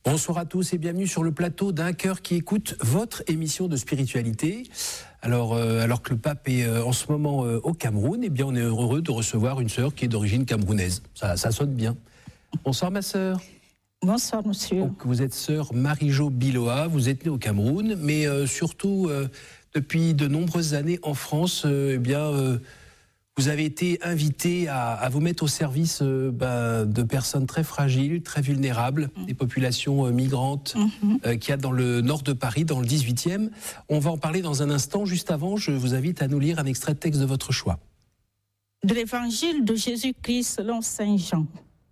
Bonsoir à tous et bienvenue sur le plateau d'Un cœur qui écoute, votre émission de spiritualité. Alors que le pape est en ce moment au Cameroun, eh bien on est heureux de recevoir une sœur qui est d'origine camerounaise. Ça sonne bien. Bonsoir ma sœur. Bonsoir monsieur. Donc, vous êtes sœur Marie-Jo Biloa, vous êtes née au Cameroun, mais surtout depuis de nombreuses années en France, vous avez été invitée à vous mettre au service de personnes très fragiles, très vulnérables, des populations migrantes qu'il y a dans le nord de Paris, dans le 18e. On va en parler dans un instant. Juste avant, je vous invite à nous lire un extrait de texte de votre choix. De l'évangile de Jésus-Christ selon Saint Jean.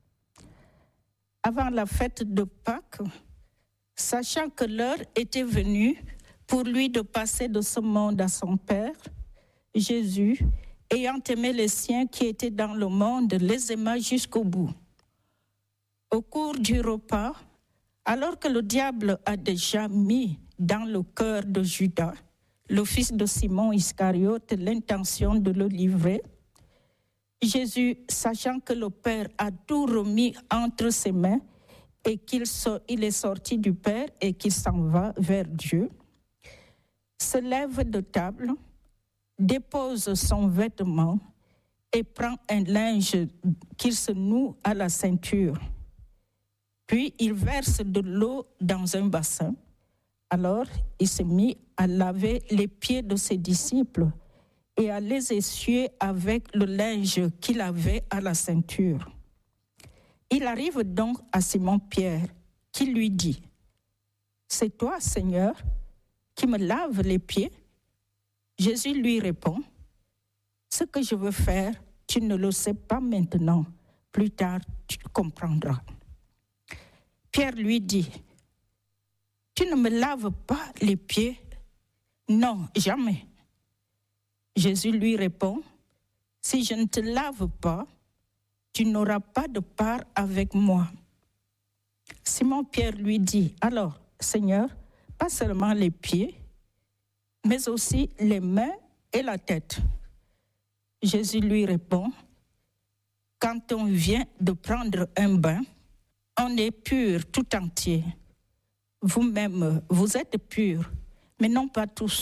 Avant la fête de Pâques, sachant que l'heure était venue pour lui de passer de ce monde à son Père, Jésus, ayant aimé les siens qui étaient dans le monde, les aima jusqu'au bout. Au cours du repas, alors que le diable a déjà mis dans le cœur de Judas, le fils de Simon Iscariote, l'intention de le livrer, Jésus, sachant que le Père a tout remis entre ses mains et qu'il est sorti du Père et qu'il s'en va vers Dieu, se lève de table, dépose son vêtement et prend un linge qu'il se noue à la ceinture. Puis il verse de l'eau dans un bassin. Alors il se mit à laver les pieds de ses disciples et à les essuyer avec le linge qu'il avait à la ceinture. Il arrive donc à Simon-Pierre qui lui dit : « C'est toi, Seigneur, qui me laves les pieds ?» Jésus lui répond : « Ce que je veux faire, tu ne le sais pas maintenant. Plus tard, tu comprendras. » Pierre lui dit : « Tu ne me laves pas les pieds ? Non, jamais. » Jésus lui répond : « Si je ne te lave pas, tu n'auras pas de part avec moi. » Simon-Pierre lui dit : « Alors, Seigneur, pas seulement les pieds, mais aussi les mains et la tête. » Jésus lui répond : « Quand on vient de prendre un bain, on est pur tout entier. Vous-même, vous êtes purs, mais non pas tous. »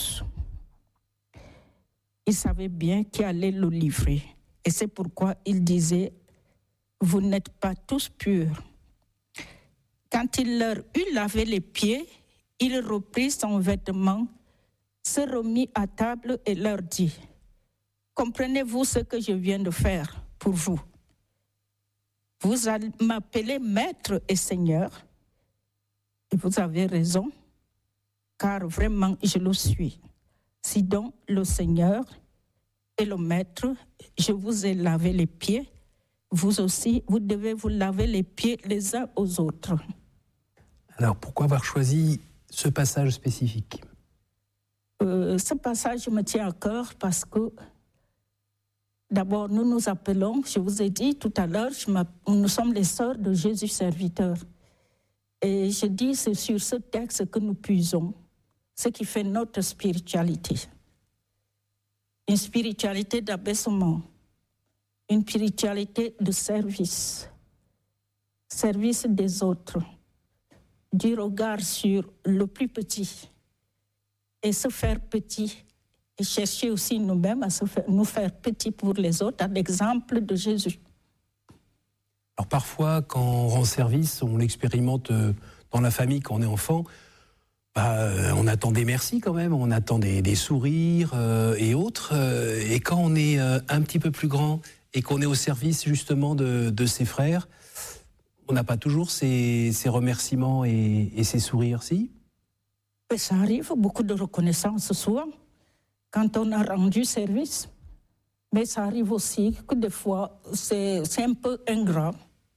Il savait bien qui allait le livrer, et c'est pourquoi il disait : « Vous n'êtes pas tous purs. » Quand il leur eut lavé les pieds, il reprit son vêtement, se remit à table et leur dit : « Comprenez-vous ce que je viens de faire pour vous ? Vous allez m'appeler maître et seigneur, et vous avez raison, car vraiment je le suis. Si donc le Seigneur et le maître, je vous ai lavé les pieds, vous aussi, vous devez vous laver les pieds les uns aux autres. » Alors pourquoi avoir choisi ce passage spécifique ? Ce passage me tient à cœur parce que d'abord nous nous appelons, je vous ai dit tout à l'heure, nous sommes les sœurs de Jésus serviteur. Et je dis c'est sur ce texte que nous puisons, ce qui fait notre spiritualité. Une spiritualité d'abaissement, une spiritualité de service, service des autres, du regard sur le plus petit et se faire petit et chercher aussi nous-mêmes à nous faire petits pour les autres, à l'exemple de Jésus. Alors parfois, quand on rend service, on l'expérimente dans la famille quand on est enfant, on attend des merci quand même, on attend des sourires et autres. Et quand on est un petit peu plus grand et qu'on est au service justement de ses frères, on n'a pas toujours ces remerciements et ces sourires, si ? Et ça arrive, beaucoup de reconnaissance souvent, quand on a rendu service. Mais ça arrive aussi que des fois, c'est un peu ingrat,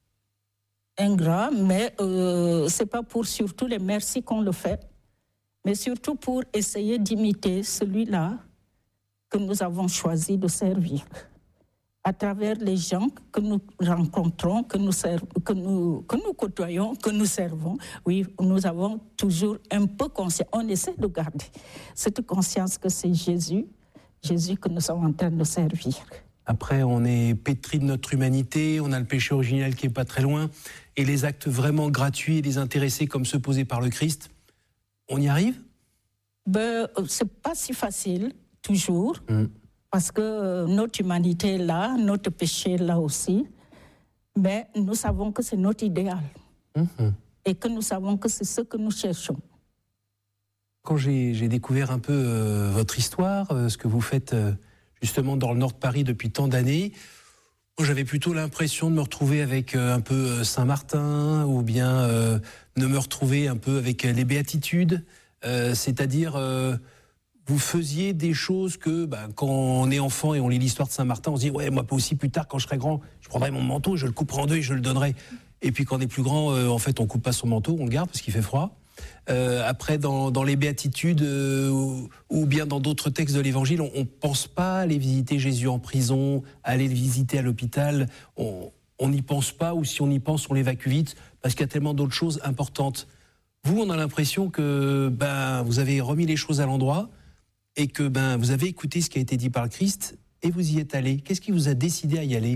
mais c'est pas pour surtout les merci qu'on le fait, mais surtout pour essayer d'imiter celui-là que nous avons choisi de servir. À travers les gens que nous rencontrons, que nous côtoyons, que nous servons, oui, nous avons toujours un peu conscience, on essaie de garder cette conscience que c'est Jésus que nous sommes en train de servir. Après, on est pétri de notre humanité, on a le péché originel qui est pas très loin, et les actes vraiment gratuits et désintéressés comme ceux posés par le Christ, on y arrive ? C'est pas si facile, toujours, parce que notre humanité est là, notre péché est là aussi, mais nous savons que c'est notre idéal, et que nous savons que c'est ce que nous cherchons. Quand j'ai découvert un peu votre histoire, ce que vous faites justement dans le nord de Paris depuis tant d'années, j'avais plutôt l'impression de me retrouver avec un peu Saint-Martin, ou bien de me retrouver un peu avec les béatitudes, c'est-à-dire vous faisiez des choses que quand on est enfant et on lit l'histoire de Saint-Martin, on se dit ouais, moi aussi plus tard quand je serai grand, je prendrai mon manteau, je le couperai en deux et je le donnerai. Et puis quand on est plus grand, en fait on coupe pas son manteau, on le garde parce qu'il fait froid. Après, dans les béatitudes ou bien dans d'autres textes de l'Évangile, on pense pas aller visiter Jésus en prison, aller le visiter à l'hôpital. On n'y pense pas, ou si on y pense, on l'évacue vite parce qu'il y a tellement d'autres choses importantes. Vous, on a l'impression que vous avez remis les choses à l'endroit et que vous avez écouté ce qui a été dit par le Christ et vous y êtes allé. Qu'est-ce qui vous a décidé à y aller ?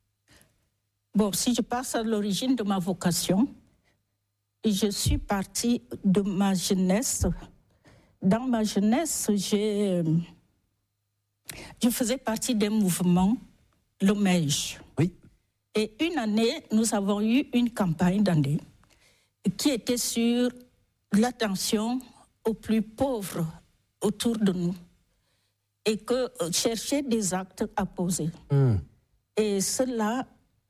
Bon, si je passe à l'origine de ma vocation, je suis partie de ma jeunesse. Dans ma jeunesse, je faisais partie d'un mouvement, le MEJ. Oui. Et une année, nous avons eu une campagne d'année qui était sur l'attention aux plus pauvres autour de nous et que chercher des actes à poser. Et cela,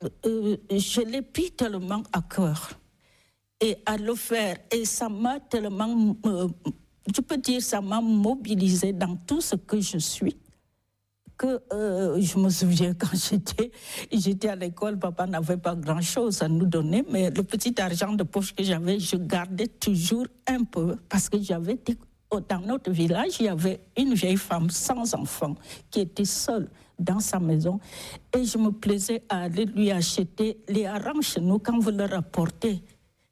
je l'ai pris tellement à cœur. Et à le faire. Et ça m'a tellement, je peux dire, ça m'a mobilisée dans tout ce que je suis, que je me souviens quand j'étais à l'école, papa n'avait pas grand-chose à nous donner, mais le petit argent de poche que j'avais, je gardais toujours un peu, parce que dans notre village, il y avait une vieille femme sans enfant qui était seule dans sa maison, et je me plaisais à aller lui acheter les harengs chez nous quand vous leur apportez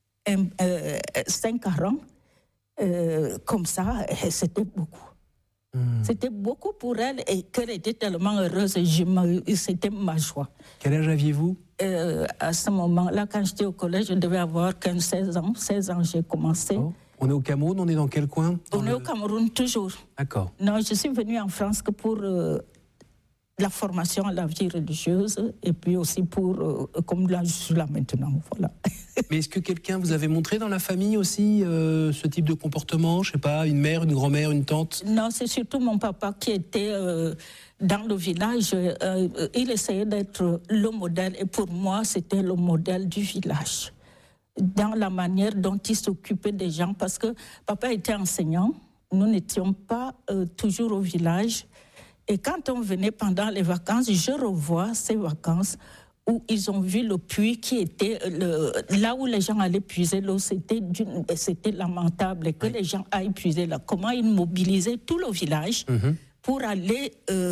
5 harengs, comme ça, c'était beaucoup. C'était beaucoup pour elle et qu'elle était tellement heureuse et c'était ma joie. Quel âge aviez-vous ? À ce moment-là, quand j'étais au collège, je devais avoir 15-16 ans. 16 ans, j'ai commencé. Oh. On est au Cameroun, on est dans quel coin ? On est au Cameroun, toujours. D'accord. Non, je suis venue en France que pour la formation à la vie religieuse et puis aussi pour, comme là je suis là maintenant, voilà. Mais est-ce que quelqu'un vous avait montré dans la famille aussi ce type de comportement ? Je sais pas, une mère, une grand-mère, une tante ? Non, c'est surtout mon papa qui était dans le village. Il essayait d'être le modèle et pour moi, c'était le modèle du village. Dans la manière dont il s'occupait des gens, parce que papa était enseignant, nous n'étions pas toujours au village. Et quand on venait pendant les vacances, je revois ces vacances où ils ont vu le puits qui était là où les gens allaient puiser l'eau, c'était lamentable et que les gens aillent puiser là. Comment ils mobilisaient tout le village pour aller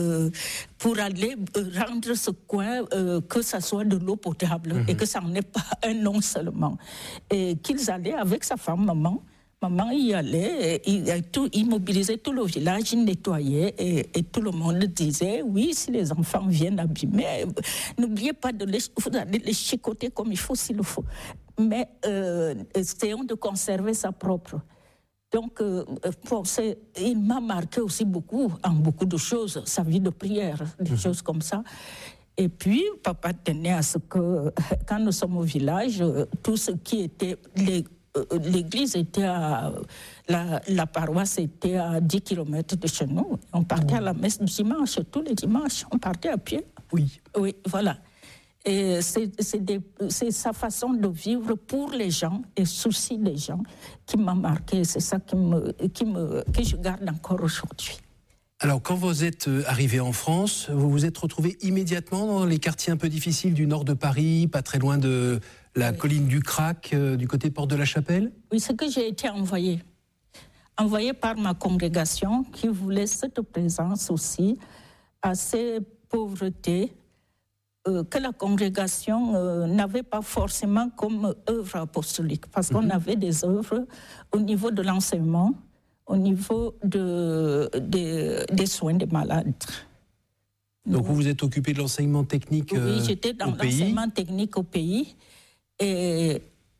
rendre ce coin, que ça soit de l'eau potable et que ça n'en est pas un nom seulement. Et qu'ils allaient avec sa femme, maman y allait, il mobilisait tout le village, il nettoyait et tout le monde disait, oui, si les enfants viennent abîmer, n'oubliez pas de les chicoter comme il faut s'il le faut. Mais essayons de conserver sa propre. Donc, il m'a marqué aussi beaucoup, en beaucoup de choses, sa vie de prière, des choses comme ça. Et puis, papa tenait à ce que, quand nous sommes au village, tout ce qui était... L'église était la paroisse était à 10 km de chez nous. On partait à la messe du dimanche, tous les dimanches, on partait à pied. Oui. Oui, voilà. Et c'est sa façon de vivre pour les gens et souci des gens qui m'a marqué. C'est ça que je garde encore aujourd'hui. Alors, quand vous êtes arrivé en France, vous vous êtes retrouvé immédiatement dans les quartiers un peu difficiles du nord de Paris, pas très loin de la colline du Crac, du côté Porte de la Chapelle ? Oui, c'est que j'ai été envoyée par ma congrégation qui voulait cette présence aussi à ces pauvretés que la congrégation n'avait pas forcément comme œuvre apostolique, parce qu'on avait des œuvres au niveau de l'enseignement, au niveau des soins des malades. Donc vous vous êtes occupé de l'enseignement technique au pays. Oui, j'étais dans l'enseignement technique au pays. Et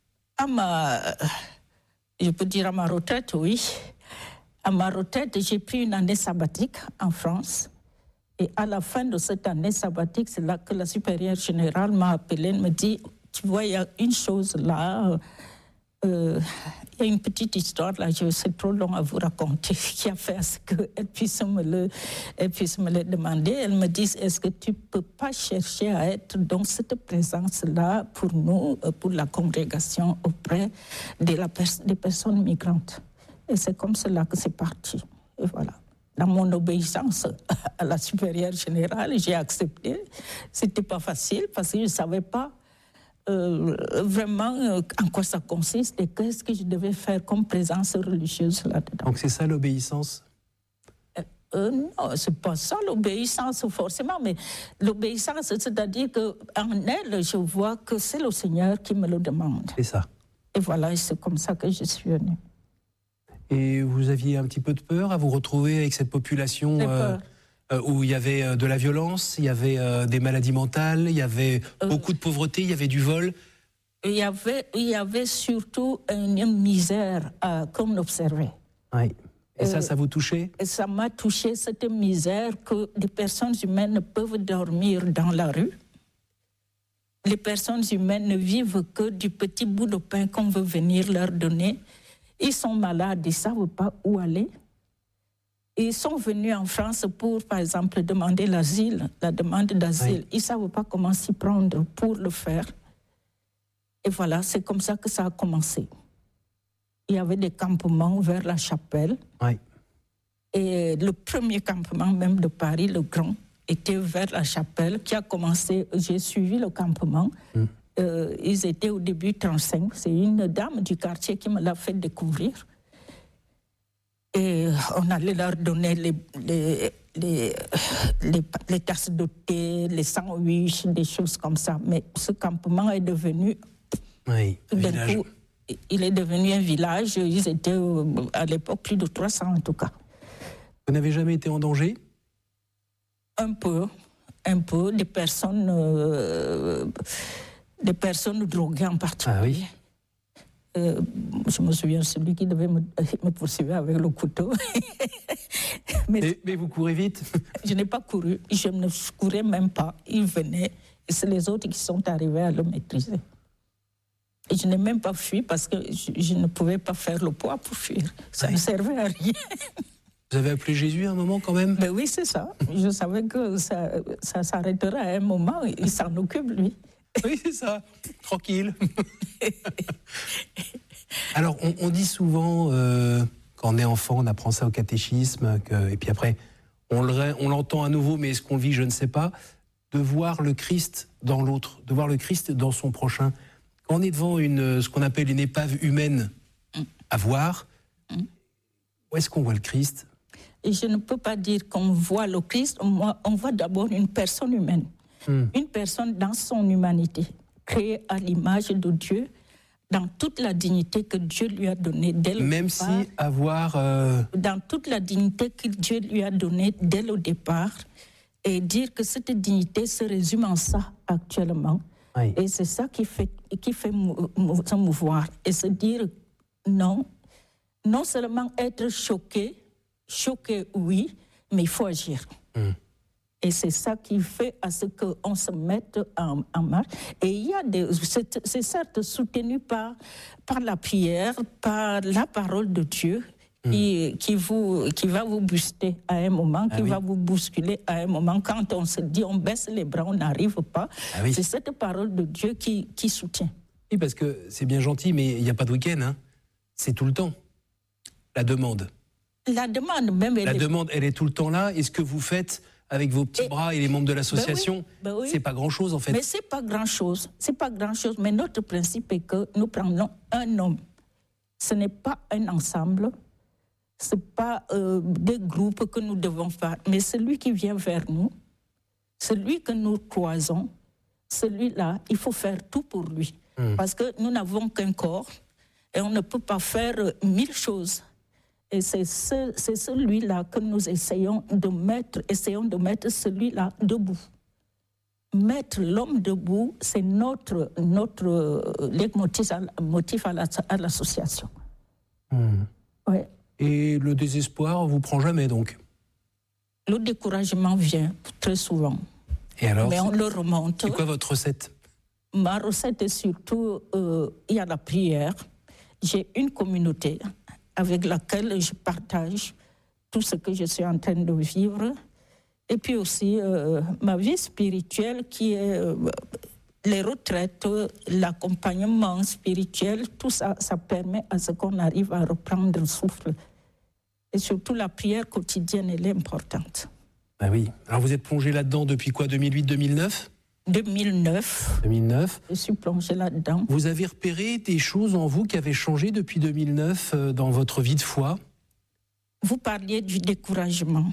je peux dire à ma retraite, oui. À ma retraite, j'ai pris une année sabbatique en France. Et à la fin de cette année sabbatique, c'est là que la supérieure générale m'a appelée, me dit, tu vois, il y a une chose là, il y a une petite histoire là, c'est trop long à vous raconter, qui a fait à ce qu'elle puisse me le demander. Elle me dit, est-ce que tu ne peux pas chercher à être dans cette présence-là pour nous, pour la congrégation auprès des personnes migrantes. Et c'est comme cela que c'est parti. Et voilà. Dans mon obéissance à la supérieure générale, j'ai accepté. C'était pas facile parce que je ne savais pas vraiment en quoi ça consiste et qu'est-ce que je devais faire comme présence religieuse là-dedans. Donc c'est ça l'obéissance? Non, c'est pas ça l'obéissance forcément, mais l'obéissance, c'est-à-dire qu'en elle, je vois que c'est le Seigneur qui me le demande. C'est ça. Et voilà, c'est comme ça que je suis venue. Et vous aviez un petit peu de peur à vous retrouver avec cette population où il y avait de la violence, il y avait des maladies mentales, il y avait beaucoup de pauvreté, il y avait du vol? Il y avait surtout une misère qu'on observait. Oui. Et ça vous touchait? Ça m'a touché, cette misère que des personnes humaines peuvent dormir dans la rue. Les personnes humaines ne vivent que du petit bout de pain qu'on veut venir leur donner. Ils sont malades, ils ne savent pas où aller. Ils sont venus en France pour, par exemple, demander l'asile, la demande d'asile. Oui. Ils ne savent pas comment s'y prendre pour le faire. Et voilà, c'est comme ça que ça a commencé. Il y avait des campements vers la chapelle. Oui. Et le premier campement même de Paris, le grand, était vers la chapelle, qui a commencé, j'ai suivi le campement. Ils étaient au début 35. C'est une dame du quartier qui me l'a fait découvrir. Et on allait leur donner les tasses de thé, les sandwichs, des choses comme ça. Mais ce campement est devenu... Oui, d'un coup, il est devenu un village. Ils étaient à l'époque plus de 300 en tout cas. Vous n'avez jamais été en danger? Un peu. Des personnes droguées en particulier. Ah oui. Je me souviens, celui qui devait me poursuivre avec le couteau. mais vous courez vite? Je n'ai pas couru, je ne courais même pas. Ils venaient, et c'est les autres qui sont arrivés à le maîtriser. Et je n'ai même pas fui parce que je ne pouvais pas faire le poids pour fuir. Ça ne servait à rien. Vous avez appelé Jésus à un moment quand même? Ben oui, c'est ça. Je savais que ça s'arrêtera à un moment. Il s'en occupe, lui. Oui, c'est ça. Tranquille. Alors, on dit souvent, quand on est enfant, on apprend ça au catéchisme, et puis après, on l'entend à nouveau, mais est-ce qu'on le vit, je ne sais pas, de voir le Christ dans l'autre, de voir le Christ dans son prochain. Quand on est devant ce qu'on appelle une épave humaine à voir, où est-ce qu'on voit le Christ? Et je ne peux pas dire qu'on voit le Christ, on voit d'abord une personne humaine. Une personne dans son humanité, créée à l'image de Dieu, dans toute la dignité que Dieu lui a donnée dès le départ. Même si avoir... Dans toute la dignité que Dieu lui a donnée dès le départ, et dire que cette dignité se résume en ça actuellement. Oui. Et c'est ça qui fait se mouvoir. Et se dire non seulement être choqué oui, mais il faut agir. Et c'est ça qui fait à ce qu'on se mette en marche. Et il y a c'est certes soutenu par la prière, par la parole de Dieu, qui va vous booster à un moment, va vous bousculer à un moment. Quand on se dit, on baisse les bras, on n'arrive pas, c'est cette parole de Dieu qui soutient. Oui, parce que c'est bien gentil, mais il n'y a pas de week-end, hein. C'est tout le temps, la demande. La demande, même... elle est tout le temps là. Et ce que vous faites avec vos petits bras et les membres de l'association, oui. C'est pas grand-chose en fait. Mais c'est pas grand-chose. Mais notre principe est que nous prenons un homme. Ce n'est pas un ensemble, c'est pas des groupes que nous devons faire, mais celui qui vient vers nous, celui que nous croisons, celui-là, il faut faire tout pour lui. Parce que nous n'avons qu'un corps et on ne peut pas faire 1000 choses. Et c'est celui-là que nous essayons de mettre celui-là debout. Mettre l'homme debout, c'est notre motif à l'association. Ouais. Et le désespoir vous prend jamais, donc? Le découragement vient très souvent. Et alors, mais on le remonte. C'est quoi votre recette? Ma recette est surtout, il y a la prière. J'ai une communauté avec laquelle je partage tout ce que je suis en train de vivre. Et puis aussi ma vie spirituelle qui est les retraites, l'accompagnement spirituel, tout ça, ça permet à ce qu'on arrive à reprendre le souffle. Et surtout la prière quotidienne, elle est importante. Ah oui. Alors vous êtes plongé là-dedans depuis quoi, 2008-2009 ? 2009. 2009. Je suis plongée là-dedans. Vous avez repéré des choses en vous qui avaient changé depuis 2009 dans votre vie de foi? Vous parliez du découragement.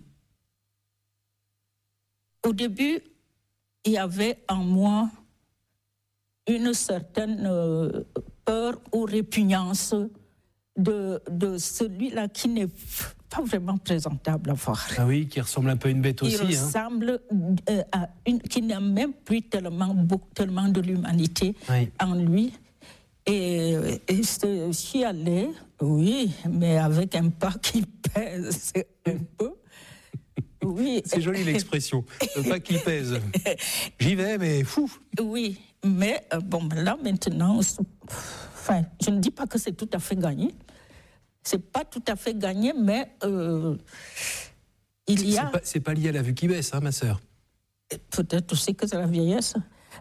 Au début, il y avait en moi une certaine peur ou répugnance de celui-là qui n'est pas vraiment présentable à voir. Ah oui, qui ressemble un peu à une bête aussi. Il ressemble à une qui n'a même plus tellement de l'humanité en lui. Et je suis allée, oui, mais avec un pas qui pèse un peu. Oui. C'est joli l'expression, le pas qui pèse. J'y vais, mais fou. Oui, mais bon, là maintenant, enfin, je ne dis pas que c'est tout à fait gagné. C'est pas tout à fait gagné, mais il y a... C'est pas lié à la vue qui baisse, hein, ma sœur? Peut-être aussi que c'est la vieillesse.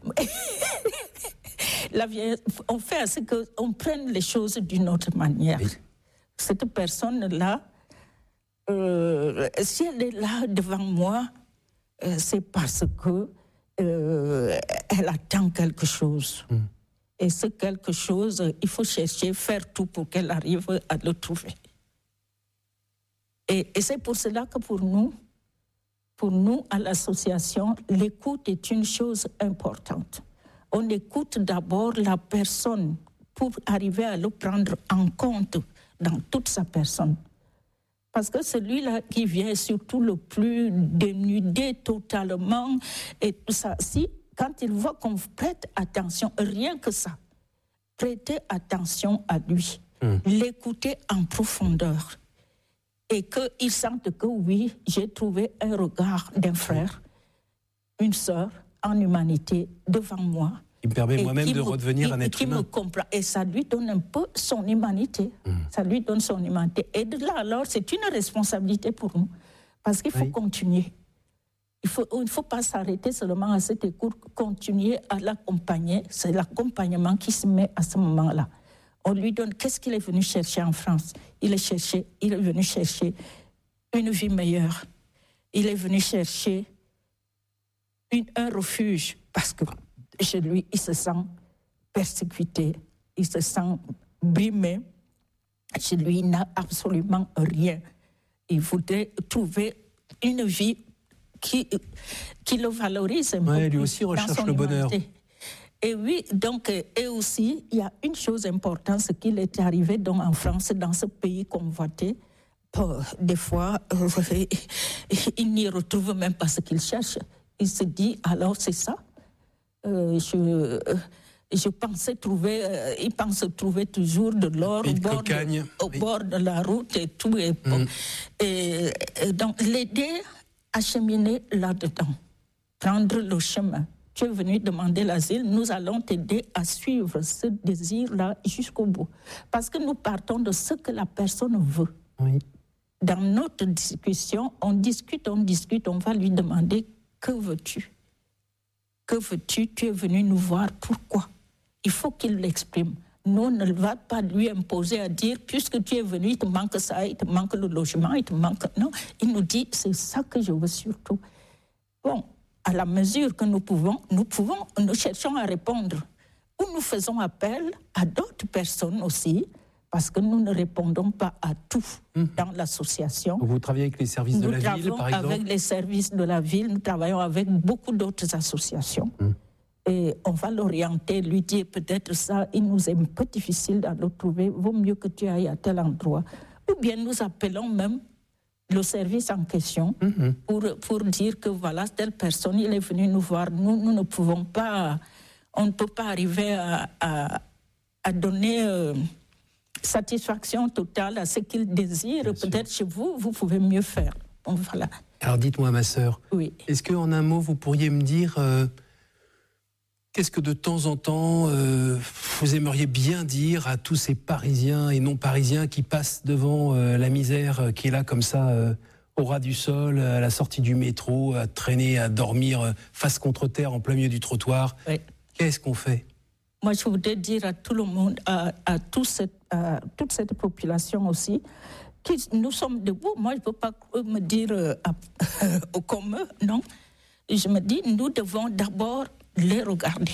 La vieillesse, on fait à ce qu'on prenne les choses d'une autre manière. Oui. Cette personne-là, si elle est là devant moi, c'est parce que elle attend quelque chose. Et ce quelque chose, il faut chercher, faire tout pour qu'elle arrive à le trouver. Et c'est pour cela que pour nous, à l'association, l'écoute est une chose importante. On écoute d'abord la personne pour arriver à le prendre en compte dans toute sa personne. Parce que celui-là qui vient surtout le plus dénudé totalement, et tout ça, quand il voit qu'on prête attention, rien que ça, prêter attention à lui, l'écouter en profondeur, et qu'il sente que oui, j'ai trouvé un regard d'un frère, une sœur en humanité devant moi. Qui me permet moi-même de redevenir un être humain. Me comprend, et ça lui donne un peu son humanité. Ça lui donne son humanité. Et de là, alors, c'est une responsabilité pour nous. Parce qu'il faut continuer. Il ne faut pas s'arrêter seulement à cette écoute, continuer à l'accompagner. C'est l'accompagnement qui se met à ce moment-là. On lui donne, qu'est-ce qu'il est venu chercher en France? Il est venu chercher une vie meilleure. Il est venu chercher un refuge, parce que chez lui, il se sent persécuté, il se sent brimé. Chez lui, il n'a absolument rien. Il voudrait trouver une vie qui le valorise un peu plus. Lui aussi recherche le bonheur. Et oui, donc, et aussi, il y a une chose importante, c'est qu'il est arrivé donc en France, dans ce pays convoité. Des fois, il n'y retrouve même pas ce qu'il cherche. Il se dit, alors c'est ça. Je pensais trouver, il pense trouver toujours de l'or au bord de la route et tout. Et donc, l'aider à cheminer là-dedans, prendre le chemin. Tu es venu demander l'asile, nous allons t'aider à suivre ce désir-là jusqu'au bout. Parce que nous partons de ce que la personne veut. Oui. Dans notre discussion, on discute, on va lui demander, que veux-tu? Que veux-tu? Tu es venu nous voir, pourquoi? Il faut qu'il l'exprime. Nous, on ne va pas lui imposer à dire, puisque tu es venu, il te manque ça, il te manque le logement, il te manque... Non, il nous dit, c'est ça que je veux surtout. Bon, à la mesure que nous cherchons à répondre. Ou nous faisons appel à d'autres personnes aussi, parce que nous ne répondons pas à tout dans l'association. Vous travaillez avec les services de la ville, par exemple? Nous travaillons avec les services de la ville, nous travaillons avec beaucoup d'autres associations. Et on va l'orienter, lui dire peut-être ça, il nous est un peu difficile de le trouver, vaut mieux que tu ailles à tel endroit. ou bien nous appelons même le service en question pour dire que voilà, telle personne, il est venu nous voir. Nous ne pouvons pas, on ne peut pas arriver à donner satisfaction totale à ce qu'il désire. Bien peut-être sûr. Chez vous, vous pouvez mieux faire. Bon, voilà. Alors dites-moi, ma sœur, oui. Est-ce qu'en un mot, vous pourriez me dire qu'est-ce que de temps en temps vous aimeriez bien dire à tous ces Parisiens et non-Parisiens qui passent devant la misère qui est là comme ça au ras du sol, à la sortie du métro, à traîner, à dormir face contre terre en plein milieu du trottoir. Oui. Qu'est-ce qu'on fait? Moi, je voudrais dire à tout le monde, à toute cette population aussi, que nous sommes debout. Moi, je ne peux pas me dire comme eux, non. Je me dis, nous devons d'abord les regarder.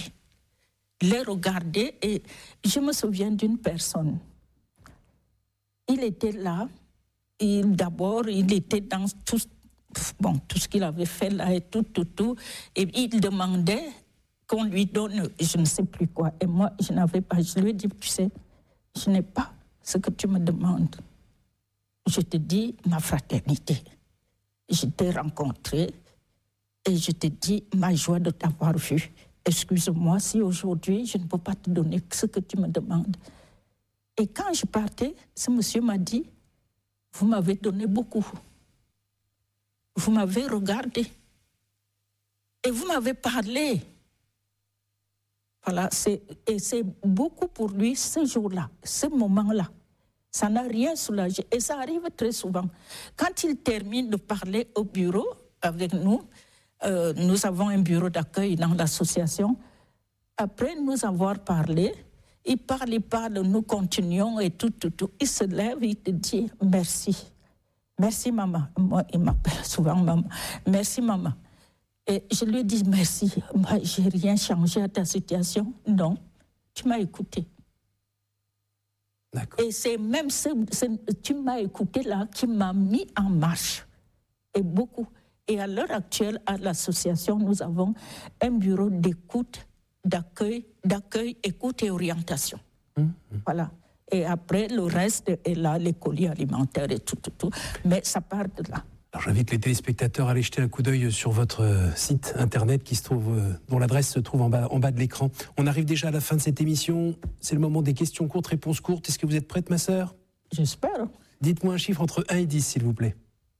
Et je me souviens d'une personne. Il était là. D'abord, il était dans tout ce qu'il avait fait là et tout. Et il demandait qu'on lui donne je ne sais plus quoi. Et moi, je n'avais pas. Je lui ai dit, tu sais, je n'ai pas ce que tu me demandes. Je te dis ma fraternité. Je t'ai rencontré et je te dis ma joie de t'avoir vu. Excuse-moi si aujourd'hui, je ne peux pas te donner ce que tu me demandes. Et quand je partais, ce monsieur m'a dit, vous m'avez donné beaucoup. Vous m'avez regardé. Et vous m'avez parlé. Voilà, c'est beaucoup pour lui ce jour-là, ce moment-là. Ça n'a rien soulagé. Et ça arrive très souvent. Quand il termine de parler au bureau avec nous, nous avons un bureau d'accueil dans l'association. Après nous avoir parlé, il parle, nous continuons et tout. Il se lève, il te dit merci. Merci maman. Moi, il m'appelle souvent maman. Merci maman. Et je lui dis merci. Moi, je n'ai rien changé à ta situation. Non, tu m'as écouté. D'accord. Et c'est même tu m'as écouté là qui m'a mis en marche. Et beaucoup. Et à l'heure actuelle, à l'association, nous avons un bureau d'écoute, d'accueil, écoute et orientation. Voilà. Et après, le reste est là, les colis alimentaires et tout. Mais ça part de là. Alors j'invite les téléspectateurs à aller jeter un coup d'œil sur votre site internet qui se trouve, dont l'adresse se trouve en bas de l'écran. On arrive déjà à la fin de cette émission. C'est le moment des questions courtes, réponses courtes. Est-ce que vous êtes prête, ma sœur? J'espère. Dites-moi un chiffre entre 1 et 10, s'il vous plaît.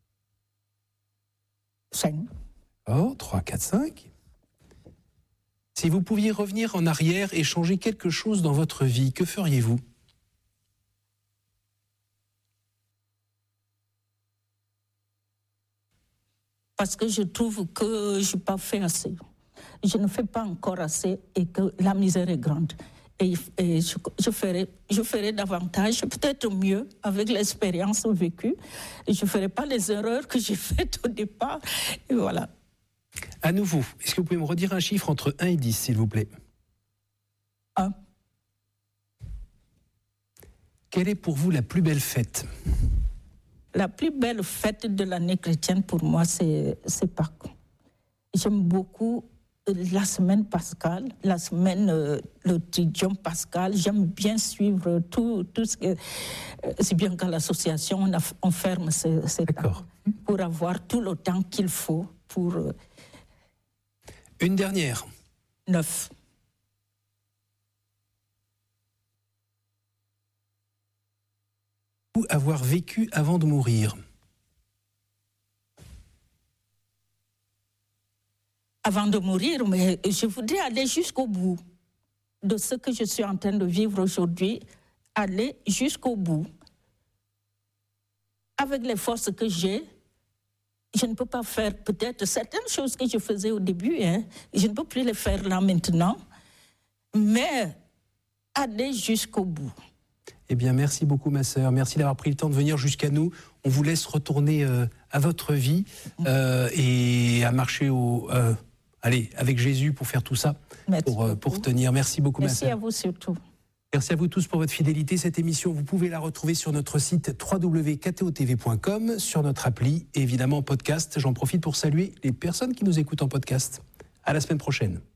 5. Oh, 3, 4, 5. Si vous pouviez revenir en arrière et changer quelque chose dans votre vie, que feriez-vous? Parce que je trouve que je n'ai pas fait assez. Je ne fais pas encore assez et que la misère est grande. Et je ferai davantage, peut-être mieux, avec l'expérience vécue. Et je ne ferai pas les erreurs que j'ai faites au départ. Et voilà. À nouveau, est-ce que vous pouvez me redire un chiffre entre 1 et 10, s'il vous plaît? 1. Quelle est pour vous la plus belle fête? La plus belle fête de l'année chrétienne pour moi, c'est Pâques. J'aime beaucoup la semaine pascale, la semaine, le tridium pascal. J'aime bien suivre tout ce que... c'est bien qu'à l'association, on ferme ces temps pour avoir tout le temps qu'il faut pour... Une dernière. 9. Avoir vécu avant de mourir? Avant de mourir, mais je voudrais aller jusqu'au bout de ce que je suis en train de vivre aujourd'hui, aller jusqu'au bout. Avec les forces que j'ai, je ne peux pas faire peut-être certaines choses que je faisais au début, je ne peux plus les faire là maintenant, mais aller jusqu'au bout. Eh bien, merci beaucoup, ma sœur. Merci d'avoir pris le temps de venir jusqu'à nous. On vous laisse retourner à votre vie et à marcher avec Jésus pour faire tout ça, pour tenir. Merci beaucoup, ma sœur. Merci à vous surtout. Merci à vous tous pour votre fidélité. Cette émission, vous pouvez la retrouver sur notre site www.ktotv.com, sur notre appli et évidemment en podcast. J'en profite pour saluer les personnes qui nous écoutent en podcast. À la semaine prochaine.